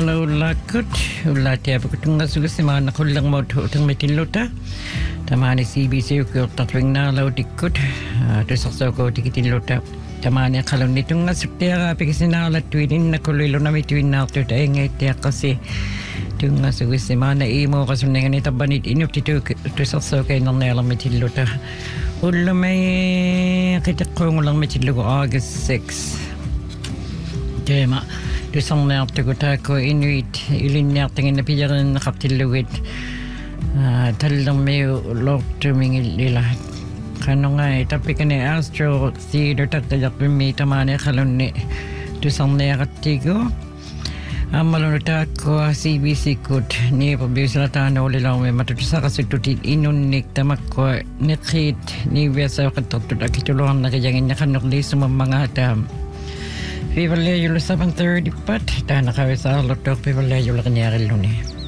Hello lakut ulati apakutunga sugasima nakullang mo utang mitilota tamani CBC ko tatwing na law dikut to sakso ko tikitilota tamani kalon nitong asutera pikisina latwin nakulilo na mitwin na to tayo kasi tunga sugasima na imo kasunengan ni tabanit inup to sakso kay nang nalang mitilota ulamay kita ko lang mitilugo August 6 tema du sang närte ko inuit ilinnertingen pijaran kaptiluit tallang me loktuming lila kanonga tapi kane astro theater takajak mi tamane khalonni du sang närtigo amalunta ko CBC kut ni pabisla tano lila me matusa kasitutit inunik tamakko nekit ni wesa katotut akitulong nakajangin nakanokli sumamanga tam Pivaleyo 7:30 pat ta nakawisa lotok pivaleyo la kanyari luni